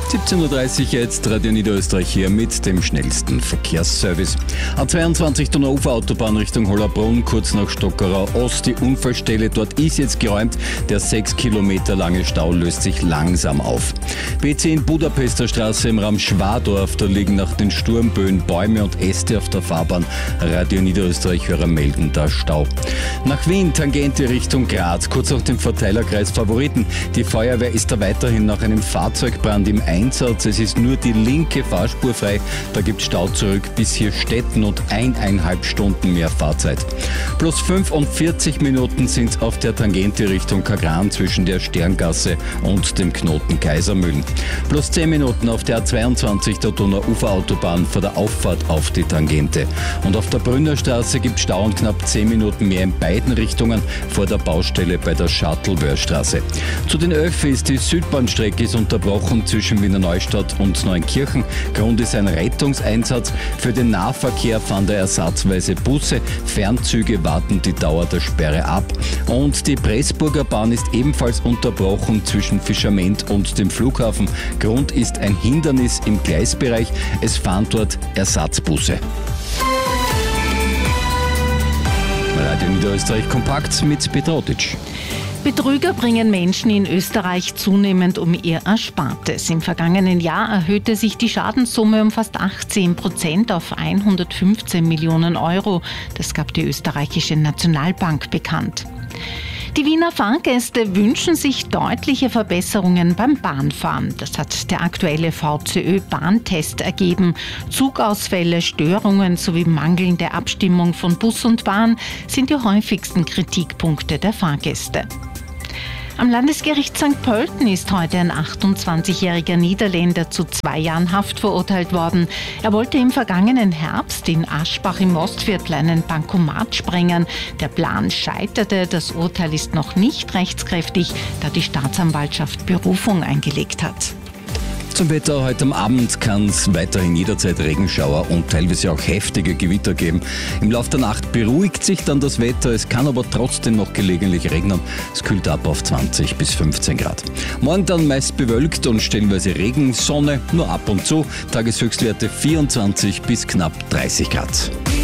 17.30 Uhr jetzt, Radio Niederösterreich hier mit dem schnellsten Verkehrsservice. A22 Donauuferautobahn Richtung Hollabrunn, kurz nach Stockerau Ost, die Unfallstelle. Dort ist jetzt geräumt. Der 6 Kilometer lange Stau löst sich langsam auf. B10 Budapester Straße im Raum Schwadorf, da liegen nach den Sturmböen Bäume und Äste auf der Fahrbahn. Radio Niederösterreich-Hörer melden da Stau. Nach Wien, Tangente Richtung Graz, kurz nach dem Verteilerkreis Favoriten. Die Feuerwehr ist da weiterhin nach einem Fahrzeugbrand im Einsatz. Es ist nur die linke Fahrspur frei. Da gibt es Stau zurück bis hier Stetten und 1,5 Stunden mehr Fahrzeit. Plus 45 Minuten sind auf der Tangente Richtung Kagran zwischen der Sterngasse und dem Knoten Kaisermühlen. Plus 10 Minuten auf der A22 der Donauuferautobahn vor der Auffahrt auf die Tangente. Und auf der Brünnerstraße gibt es Stau und knapp 10 Minuten mehr in beiden Richtungen vor der Baustelle bei der Shuttlewörstraße. Zu den Öffis, die Südbahnstrecke ist unterbrochen zwischen Wiener Neustadt und Neunkirchen. Grund ist ein Rettungseinsatz. Für den Nahverkehr fahren da ersatzweise Busse. Fernzüge warten die Dauer der Sperre ab. Und die Pressburger Bahn ist ebenfalls unterbrochen zwischen Fischerment und dem Flughafen. Grund ist ein Hindernis im Gleisbereich. Es fahren dort Ersatzbusse. Radio Niederösterreich kompakt mit Peter Ottitsch. Betrüger bringen Menschen in Österreich zunehmend um ihr Erspartes. Im vergangenen Jahr erhöhte sich die Schadenssumme um fast 18% auf 115 Millionen Euro. Das gab die österreichische Nationalbank bekannt. Die Wiener Fahrgäste wünschen sich deutliche Verbesserungen beim Bahnfahren. Das hat der aktuelle VCÖ-Bahntest ergeben. Zugausfälle, Störungen sowie mangelnde Abstimmung von Bus und Bahn sind die häufigsten Kritikpunkte der Fahrgäste. Am Landesgericht St. Pölten ist heute ein 28-jähriger Niederländer zu 2 Jahren Haft verurteilt worden. Er wollte im vergangenen Herbst in Aschbach im Mostviertel einen Bankomat sprengen. Der Plan scheiterte. Das Urteil ist noch nicht rechtskräftig, da die Staatsanwaltschaft Berufung eingelegt hat. Zum Wetter heute am Abend kann es weiterhin jederzeit Regenschauer und teilweise auch heftige Gewitter geben. Im Laufe der Nacht beruhigt sich dann das Wetter, es kann aber trotzdem noch gelegentlich regnen. Es kühlt ab auf 20 bis 15 Grad. Morgen dann meist bewölkt und stellenweise Regen, Sonne, nur ab und zu. Tageshöchstwerte 24 bis knapp 30 Grad.